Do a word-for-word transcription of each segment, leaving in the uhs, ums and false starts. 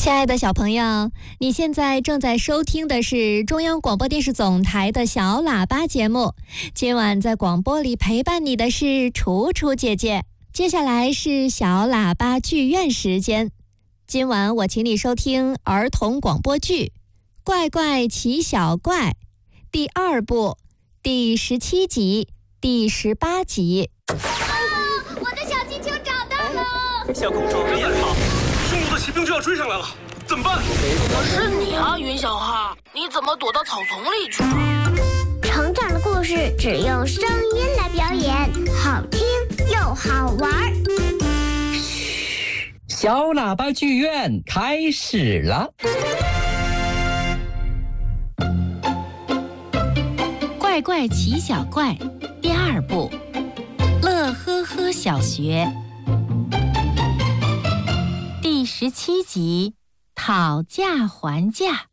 亲爱的小朋友，你现在正在收听的是中央广播电视总台的小喇叭节目。今晚在广播里陪伴你的是楚楚姐姐。接下来是小喇叭剧院时间。今晚我请你收听儿童广播剧《怪怪奇小怪》第二部第十七集、第十八集。 啊！我的小金球找到了！ 小公主别跑，匈奴的骑兵就要追上来了，怎么办？ 可是你啊，云小哈，你怎么躲到草丛里去了？ 成长的故事只用声音来表演，好听又好玩。 嘘，小喇叭剧院开始了。 怪怪奇小怪第二部，乐呵呵小学第十七集，讨价还价。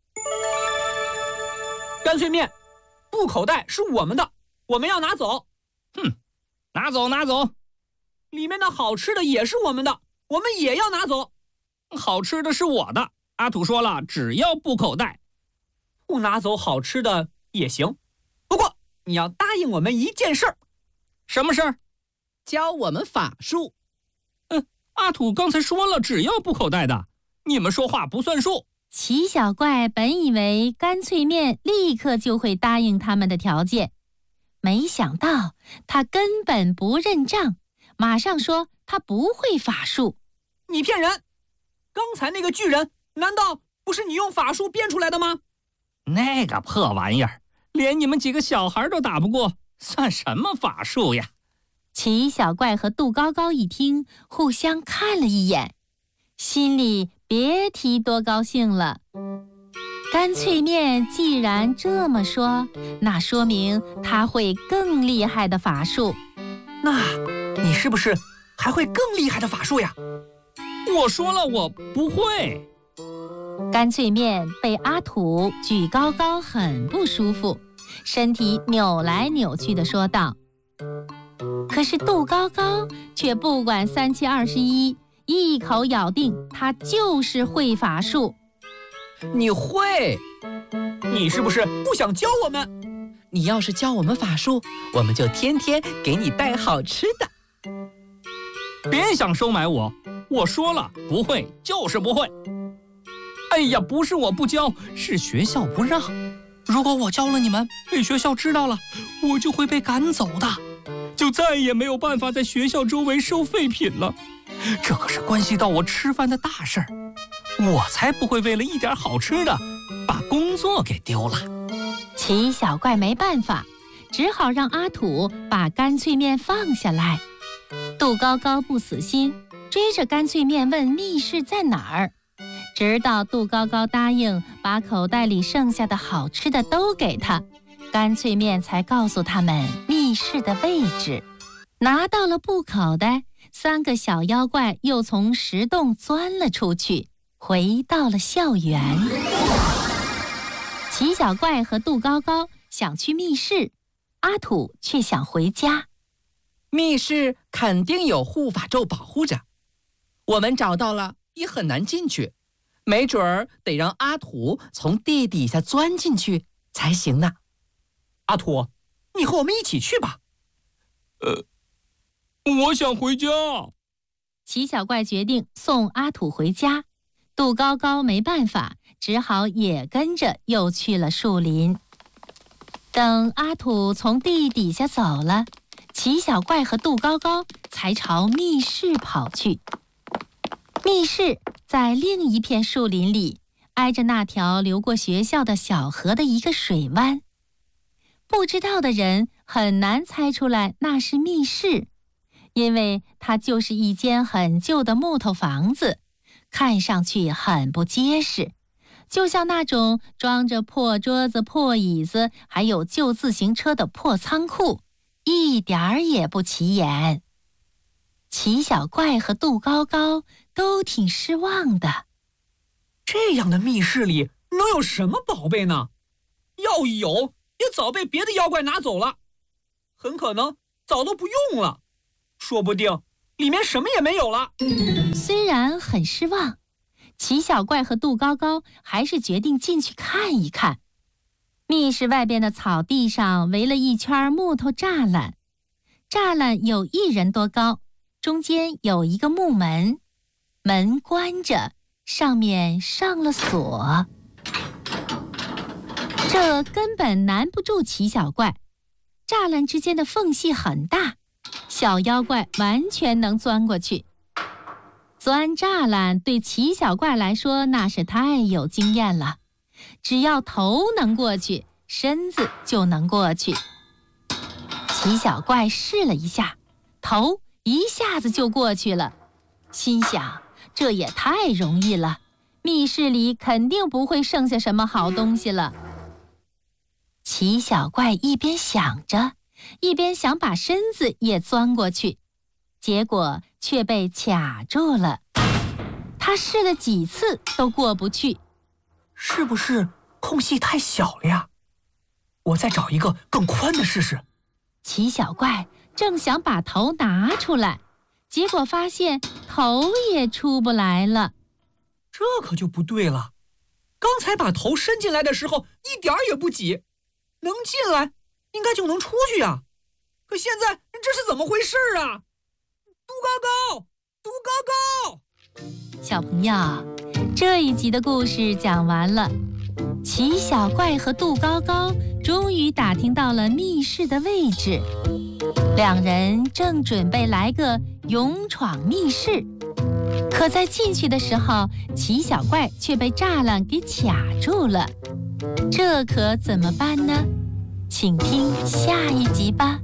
干脆面布口袋是我们的，我们要拿走。 哼，拿走拿走。 里面的好吃的也是我们的，我们也要拿走。 好吃的是我的，阿土说了，只要布口袋。 不拿走好吃的也行，不过你要答应我们一件事儿。 什么事儿？ 教我们法术。 嗯，阿土刚才说了，只要布口袋的。你们说话不算数。 奇小怪本以为干脆面立刻就会答应他们的条件，没想到他根本不认账，马上说他不会法术。 你骗人！刚才那个巨人难道不是你用法术变出来的吗？ 那个破玩意儿连你们几个小孩都打不过，算什么法术呀？ 奇小怪和杜高高一听，互相看了一眼，心里别提多高兴了。干脆面既然这么说，那说明他会更厉害的法术。 那你是不是还会更厉害的法术呀？ 我说了，我不会。 干脆面被阿土举高高很不舒服，身体扭来扭去地说道。可是杜高高却不管三七二十一，一口咬定他就是会法术。 你会？ 你是不是不想教我们？ 你要是教我们法术，我们就天天给你带好吃的。 别想收买我，我说了，不会就是不会。哎呀，不是我不教，是学校不让。如果我教了你们，被学校知道了，我就会被赶走的，就再也没有办法在学校周围收废品了。这可是关系到我吃饭的大事儿，我才不会为了一点好吃的把工作给丢了。 奇小怪没办法，只好让阿土把干脆面放下来。杜高高不死心，追着干脆面问密室在哪儿，直到杜高高答应把口袋里剩下的好吃的都给他，干脆面才告诉他们密室的位置。拿到了布口袋，三个小妖怪又从石洞钻了出去，回到了校园。奇小怪和杜高高想去密室，阿土却想回家。 密室肯定有护法咒保护着，我们找到了也很难进去，没准儿得让阿土从地底下钻进去才行呢。 阿土，你和我们一起去吧。 呃，我想回家。 奇小怪决定送阿土回家，杜高高没办法，只好也跟着又去了树林。等阿土从地底下走了，奇小怪和杜高高才朝密室跑去。密室在另一片树林里，挨着那条流过学校的小河的一个水湾。不知道的人很难猜出来那是密室，因为它就是一间很旧的木头房子，看上去很不结实，就像那种装着破桌子、破椅子还有旧自行车的破仓库，一点儿也不起眼。奇小怪和杜高高都挺失望的。 这样的密室里能有什么宝贝呢？要有也早被别的妖怪拿走了，很可能早都不用了，说不定里面什么也没有了。 虽然很失望， 齐小怪和杜高高还是决定进去看一看。密室外边的草地上围了一圈木头栅栏，栅栏有一人多高，中间有一个木门，门关着，上面上了锁。这根本难不住齐小怪，栅栏之间的缝隙很大，小妖怪完全能钻过去。钻栅栏对齐小怪来说那是太有经验了，只要头能过去，身子就能过去。齐小怪试了一下，头一下子就过去了，心想这也太容易了，密室里肯定不会剩下什么好东西了。齐小怪一边想着，一边想把身子也钻过去，结果却被卡住了。他试了几次都过不去。 是不是空隙太小了呀？我再找一个更宽的试试。 齐小怪正想把头拿出来，结果发现头也出不来了。 这可就不对了，刚才把头伸进来的时候一点儿也不挤，能进来应该就能出去呀。可现在这是怎么回事啊？杜高高，杜高高！ 小朋友，这一集的故事讲完了。齐小怪和杜高高终于打听到了密室的位置，两人正准备来个勇闯密室，可在进去的时候，齐小怪却被栅栏给卡住了。这可怎么办呢？请听下一集吧。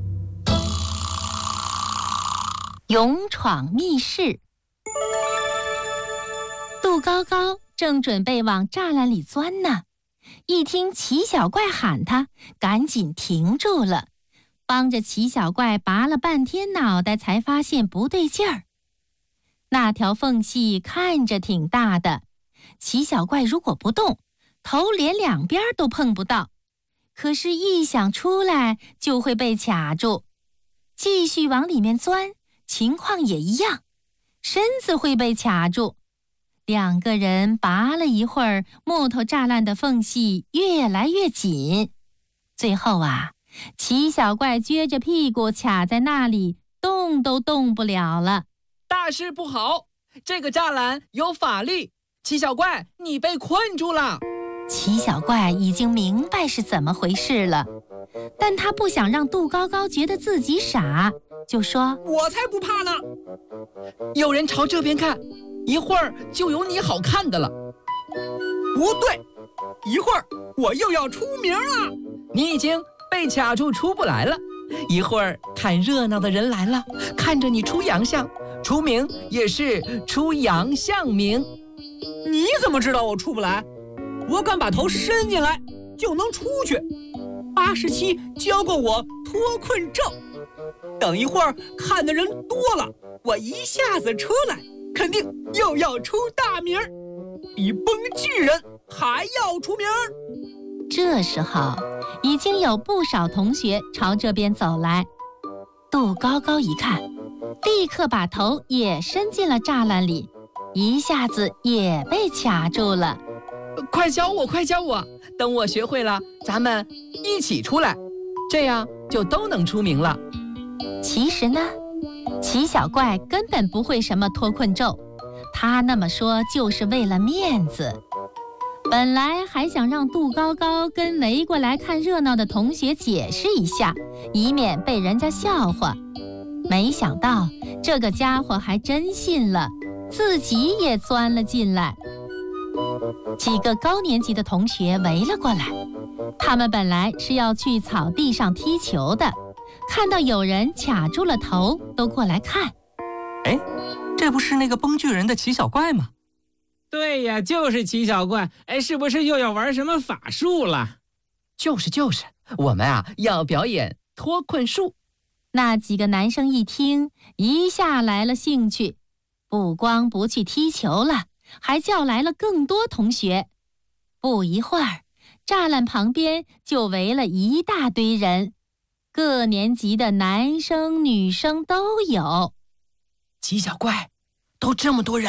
勇闯密室。杜高高正准备往栅栏里钻呢，一听齐小怪喊他，赶紧停住了，帮着齐小怪拔了半天脑袋，才发现不对劲儿。那条缝隙看着挺大的，齐小怪如果不动，头连两边都碰不到，可是一想出来就会被卡住。继续往里面钻，情况也一样，身子会被卡住。两个人拔了一会儿，木头栅栏的缝隙越来越紧，最后啊，齐小怪撅着屁股卡在那里，动都动不了了。 大事不好，这个栅栏有法力，齐小怪，你被困住了。 齐小怪已经明白是怎么回事了，但他不想让杜高高觉得自己傻，就说： 我才不怕呢！ 有人朝这边看，一会儿就有你好看的了。 不对，一会儿我又要出名了。 你已经被卡住出不来了，一会儿看热闹的人来了，看着你出洋相，出名也是出洋相名。 你怎么知道我出不来？我敢把头伸进来就能出去。八十七教过我脱困咒，等一会儿看的人多了，我一下子出来，肯定又要出大名儿，比崩巨人还要出名儿。 这时候已经有不少同学朝这边走来，杜高高一看，立刻把头也伸进了栅栏里，一下子也被卡住了。 快教我，快教我！等我学会了，咱们一起出来，这样就都能出名了。 其实呢，齐小怪根本不会什么脱困咒，他那么说就是为了面子。本来还想让杜高高跟围过来看热闹的同学解释一下，以免被人家笑话。没想到这个家伙还真信了，自己也钻了进来。几个高年级的同学围了过来，他们本来是要去草地上踢球的，看到有人卡住了头，都过来看。 哎，这不是那个崩巨人的齐小怪吗？ 对呀，就是齐小怪。哎，是不是又要玩什么法术了？ 就是就是，我们啊要表演脱困术。 那几个男生一听，一下来了兴趣，不光不去踢球了，还叫来了更多同学。不一会儿，栅栏旁边就围了一大堆人，各年级的男生女生都有。 齐小怪，都这么多人